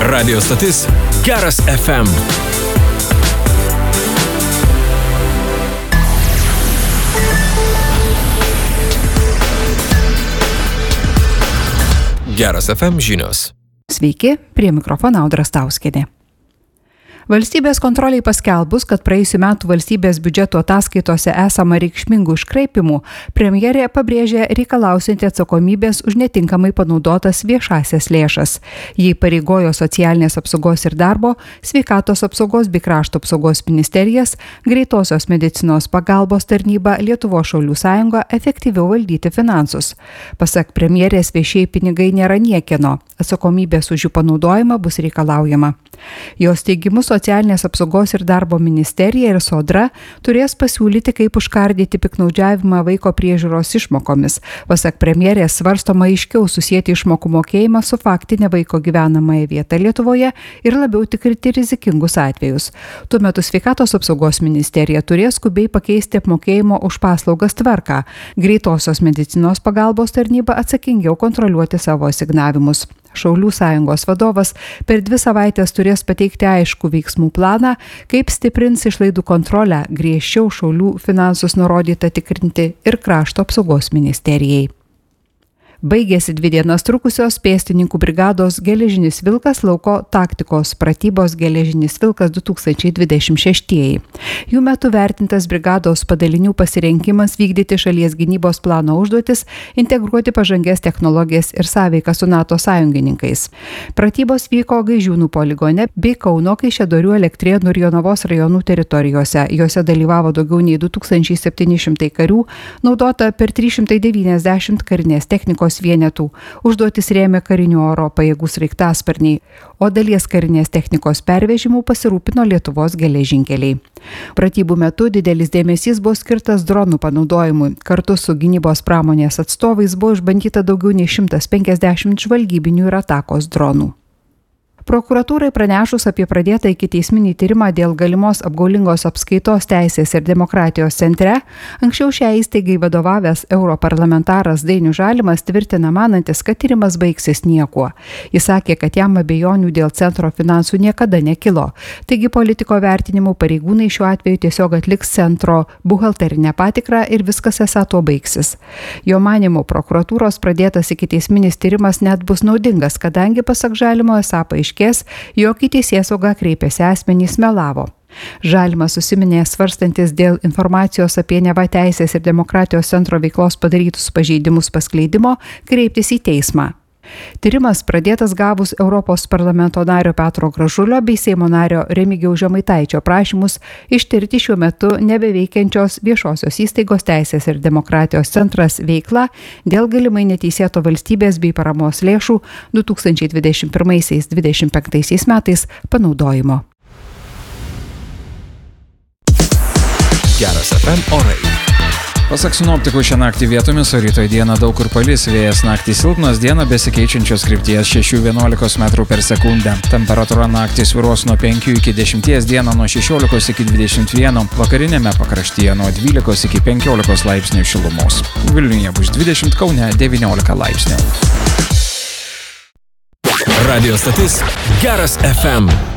Radio stotis Geras FM. Geras FM žinios. Sveiki, prie mikrofono Audra Stauskienė. Valstybės kontroliai paskelbus, kad praėjusių metų valstybės biudžeto ataskaitose esama reikšmingų iškraipimų, premjerė pabrėžė reikalausianti atsakomybės už netinkamai panaudotas viešasias lėšas. Jį pareigojo socialinės apsaugos ir darbo, sveikatos apsaugos bei krašto apsaugos ministerijas, greitosios medicinos pagalbos tarnyba, Lietuvos šaulių sąjunga efektyviau valdyti finansus. Pasak premjerės, viešieji pinigai nėra niekieno, atsakomybės už jų panaudojimą bus reikalaujama. Jos teigimu, socialinės apsaugos ir darbo ministerija ir Sodra turės pasiūlyti, kaip užkardyti piktnaudžiavimą vaiko priežiūros išmokomis. Pasak premjerės, svarstoma aiškiau susijęti išmokų mokėjimą su faktinė vaiko gyvenamąją vietą Lietuvoje ir labiau tikrinti rizikingus atvejus. Tuo metu sveikatos apsaugos ministerija turės skubiai pakeisti apmokėjimo už paslaugas tvarką. Greitosios medicinos pagalbos tarnyba atsakingiau kontroliuoti savo asignavimus. Šaulių sąjungos vadovas per 2 savaitės turės pateikti aiškų veiksmų planą, kaip stiprins išlaidų kontrolę, griežčiau šaulių finansus nurodyta tikrinti ir krašto apsaugos ministerijai. Baigėsi 2 dienas trukusios pėstininkų brigados Geležinis Vilkas lauko taktikos pratybos Geležinis Vilkas 2026. Jų metu vertintas brigados padalinių pasirengimas vykdyti šalies gynybos plano užduotis, integruoti pažangias technologijas ir sąveiką su NATO sąjungininkais. Pratybos vyko Gaižiūnų poligone bei Kauno, Kaišiadorių, Elektrėnų ir Jonavos rajonų teritorijose. Jose dalyvavo daugiau nei 2700 karių, naudota per 390 karinės technikos vienetų. Užduotis rėmė karinių oro pajėgų sraigtasparniai, o dalies karinės technikos pervežimų pasirūpino Lietuvos geležinkeliai. Pratybų metu didelis dėmesys buvo skirtas dronų panaudojimui. Kartu su gynybos pramonės atstovais buvo išbandyta daugiau nei 150 žvalgybinių ir atakos dronų. Prokuratūrai pranešus apie pradėtą ikiteisminį tyrimą dėl galimos apgaulingos apskaitos Teisės ir demokratijos centre, anksčiau šią įstaigai vadovavęs europarlamentaras Dainius Žalimas tvirtina manantis, kad tyrimas baigsis niekuo. Jis sakė, kad jam abejonių dėl centro finansų niekada nekilo. Taigi politiko vertinimų pareigūnai šiuo atveju tiesiog atliks centro buhalterinę patikrą ir viskas esą tuo baigsis. Jo manymu, prokuratūros pradėtas ikiteisminis tyrimas net bus naudingas, kadangi pasak Žalimo esą paaiškės, jog į teisėsaugą kreipėsi asmenys melavo. Žalimas užsiminė svarstantis dėl informacijos apie neva Teisės ir demokratijos centro veiklos padarytus pažeidimus paskleidimo kreiptis į teismą. Tyrimas pradėtas gavus Europos parlamento nario Petro Gražulio bei Seimo nario Remigijaus Žemaitaičio prašymus ištirti šiuo metu nebeveikiančios viešosios įstaigos Teisės ir demokratijos centras veiklą dėl galimai neteisėto valstybės bei paramos lėšų 2021-2025 metais panaudojimo. Geras FM orai. Pasak sinoptikų, šią naktį vietomis, o rytoj dieną daug kur palis, vėjas naktį silpnas, dieną besikeičiančios krypties 6–11 m/s. Temperatūra naktį svyruos nuo 5 iki 10, dieną nuo 16 iki 21, vakarinėme pakraštyje nuo 12 iki 15 laipsnių šilumos. Vilniuje bus 20, Kaune 19 laipsnių. Radio stotis Geras FM.